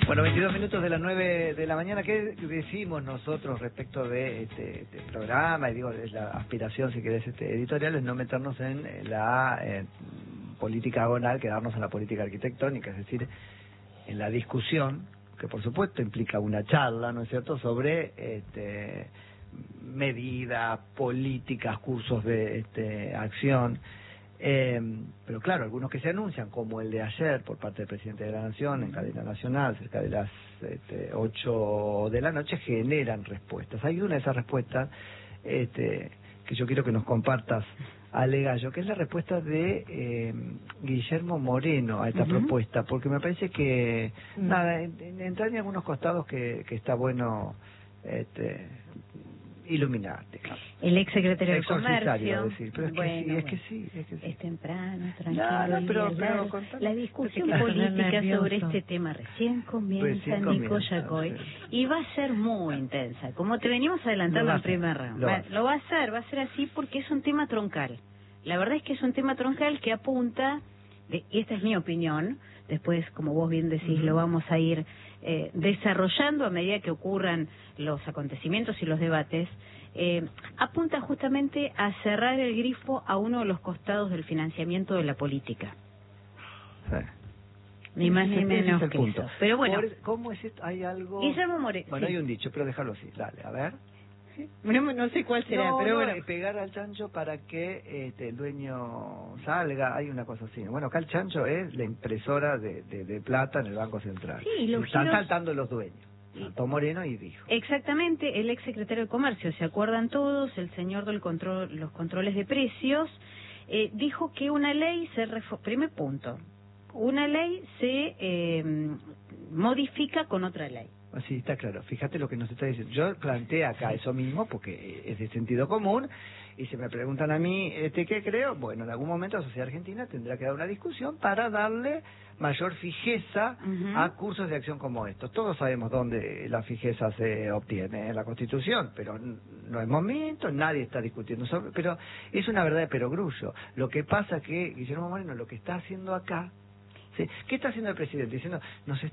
Bueno, 22 minutos de las 9 de la mañana. ¿Qué decimos nosotros respecto de este programa? Y digo, es la aspiración, si querés, editorial, es no meternos en la política agonal, quedarnos en la política arquitectónica, es decir, en la discusión, que por supuesto implica una charla, ¿no es cierto?, sobre medidas, políticas, cursos de acción. Pero claro, algunos que se anuncian, como el de ayer por parte del presidente de la Nación en cadena nacional, cerca de las 8 de la noche, generan respuestas. Hay una de esas respuestas que yo quiero que nos compartas, Ale Gallo, que es la respuesta de Guillermo Moreno a esta propuesta, porque me parece que nada, entraña algunos costados que está bueno iluminarte. El ex secretario de Comercio. Decir, pero es que sí. Es temprano, tranquilo. Pero la discusión política sobre este tema recién comienza, Nico Yacoy, y va a ser muy intensa, como te venimos adelantando en primer round. Lo va a ser así porque es un tema troncal. La verdad es que es un tema troncal que apunta, y esta es mi opinión, después, como vos bien decís, lo vamos a ir desarrollando a medida que ocurran los acontecimientos y los debates, apunta justamente a cerrar el grifo a uno de los costados del financiamiento de la política. Sí. Ni más ni menos que punto. eso. Pero bueno, ¿cómo es esto? ¿Hay algo? Guillermo Moreno. Bueno, hay un dicho, pero déjalo así. Dale, a ver. No sé cuál será, pero bueno. Pegar al chancho para que el dueño salga, hay una cosa así. Bueno, acá el chancho es la impresora de plata en el Banco Central. Sí, están saltando los dueños. Saltó Moreno y dijo. Exactamente, el ex secretario de Comercio, ¿se acuerdan todos? El señor del los controles de precios, dijo que una ley primer punto, una ley se modifica con otra ley. Sí, está claro. Fíjate lo que nos está diciendo. Yo planteé acá eso mismo porque es de sentido común, y si me preguntan a mí qué creo, bueno, en algún momento la sociedad argentina tendrá que dar una discusión para darle mayor fijeza a cursos de acción como estos. Todos sabemos dónde la fijeza se obtiene, en la Constitución, pero no es momento, nadie está discutiendo sobre, pero es una verdad de perogrullo. Lo que pasa que Guillermo Moreno lo que está haciendo acá, ¿sí? ¿Qué está haciendo el presidente? Diciendo, nos